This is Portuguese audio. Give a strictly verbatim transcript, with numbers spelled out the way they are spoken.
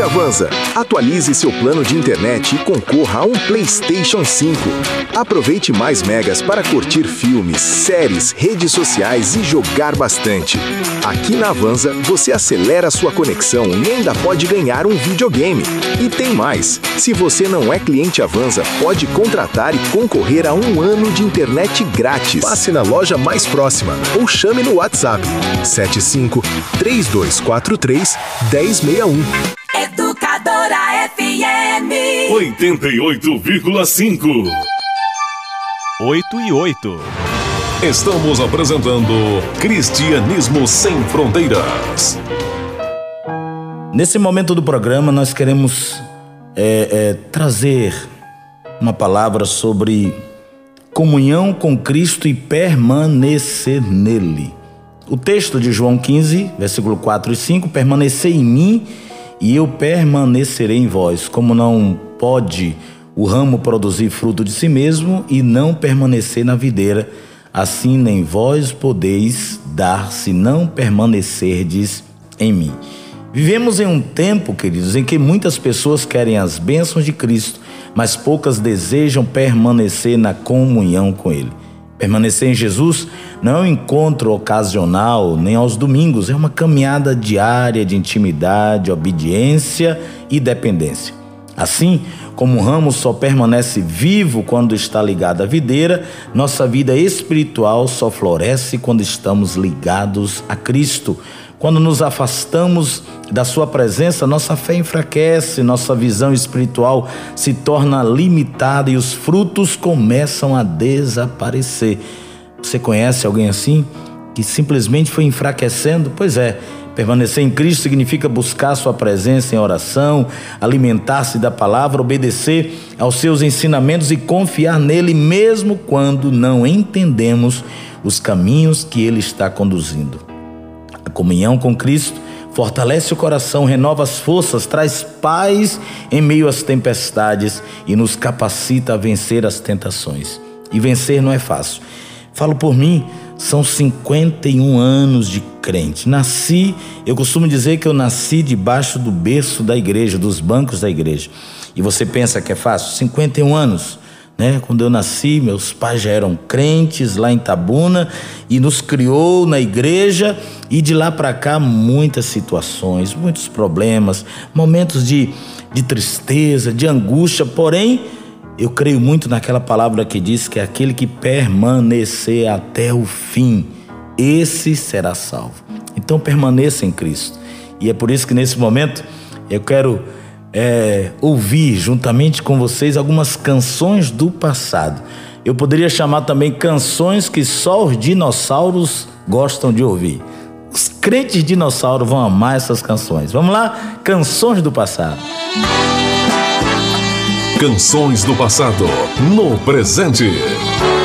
Cliente Avanza. Atualize seu plano de internet e concorra a um PlayStation cinco. Aproveite mais megas para curtir filmes, séries, redes sociais e jogar bastante. Aqui na Avanza, você acelera sua conexão e ainda pode ganhar um videogame. E tem mais! Se você não é cliente Avanza, pode contratar e concorrer a um ano de internet grátis. Passe na loja mais próxima ou chame no WhatsApp sete cinco, três dois quatro três, um zero seis um. Educadora F M oitenta e oito vírgula cinco. oito e oito. Estamos apresentando Cristianismo Sem Fronteiras. Nesse momento do programa, nós queremos é, é, trazer uma palavra sobre comunhão com Cristo e permanecer nele. O texto de João quinze, versículo quatro e cinco, permanecei em mim e eu permanecerei em vós. Como não pode o ramo produzir fruto de si mesmo e não permanecer na videira, assim nem vós podeis dar se não permanecerdes em mim. Vivemos em um tempo, queridos, em que muitas pessoas querem as bênçãos de Cristo, mas poucas desejam permanecer na comunhão com Ele. Permanecer em Jesus não é um encontro ocasional, nem aos domingos, é uma caminhada diária de intimidade, obediência e dependência. Assim, como o ramo só permanece vivo quando está ligado à videira, nossa vida espiritual só floresce quando estamos ligados a Cristo. Quando nos afastamos da sua presença, nossa fé enfraquece, nossa visão espiritual se torna limitada e os frutos começam a desaparecer. Você conhece alguém assim? Que simplesmente foi enfraquecendo? Pois é, permanecer em Cristo significa buscar sua presença em oração, alimentar-se da palavra, obedecer aos seus ensinamentos e confiar nele mesmo quando não entendemos os caminhos que ele está conduzindo. A comunhão com Cristo fortalece o coração, renova as forças, traz paz em meio às tempestades e nos capacita a vencer as tentações. E vencer não é fácil. Falo por mim, são cinquenta e um anos de crente. Nasci, eu costumo dizer que eu nasci debaixo do berço da igreja, dos bancos da igreja. E você pensa que é fácil? cinquenta e um anos. Né? Quando eu nasci, meus pais já eram crentes lá em Itabuna e nos criou na igreja, e de lá para cá muitas situações, muitos problemas, momentos de, de tristeza, de angústia, porém eu creio muito naquela palavra que diz que aquele que permanecer até o fim, esse será salvo. Então permaneça em Cristo, e é por isso que nesse momento eu quero É, ouvir juntamente com vocês algumas canções do passado. Eu poderia chamar também canções que só os dinossauros gostam de ouvir. Os crentes dinossauros vão amar essas canções. Vamos lá? Canções do passado. Canções do passado no presente.